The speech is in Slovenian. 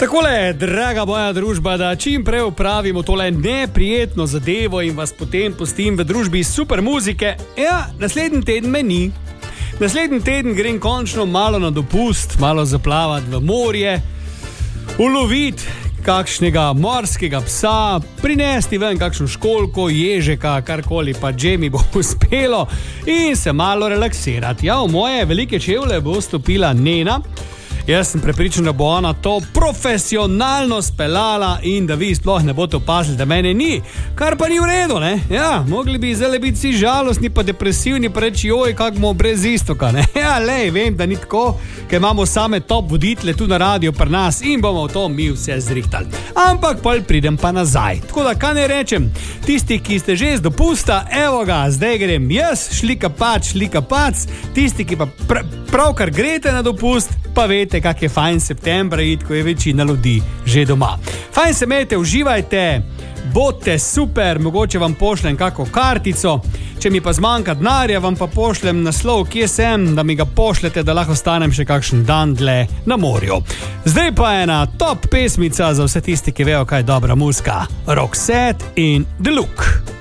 Takole, draga moja družba, da čim prej upravimo tole neprijetno zadevo in vas potem pustim v družbi super muzike. Ja, naslednji teden me ni. Naslednji teden grem končno malo na dopust, malo zaplavati v morje, uloviti kakšnega morskega psa, prinesti ven kakšno školjko, ježeka, karkoli pa že mi bo uspelo in se malo relaksirati. Ja, v moje velike čevlje bo stopila Nena. Jaz sem prepričan, da bo ona to profesionalno speljala in da vi sploh ne boste opazili, da mene ni. Kar pa ni v redu, ne? Ja, mogli bi zdaj biti vsi žalostni pa depresivni pa reči, joj, kak bomo brez Iztoka, ne? Ja, lej, vem, da ni tako, ker imamo same top voditele tu na radiju pri nas in bomo v to mi vse zrihtali. Ampak pol pridem pa nazaj. Tako da, kaj ne rečem, tisti, ki ste že z dopusta, evo ga, zdaj grem jaz, šlika pac, tisti, ki pa pravkar grete na dopust, pa veste, kak je fajn septembra iti, ko je večina ljudi že doma. Fajn se imejte, uživajte, bodite super, mogoče vam pošljem kako kartico, če mi pa zmanjka denarja, vam pa pošljem naslov, kje sem, da mi ga pošljete, da lahko stanem še kakšen dan dlje na morju. Zdaj pa ena top pesmica za vse tisti, ki vejo, kaj je dobra muzika. Roxette in The Look.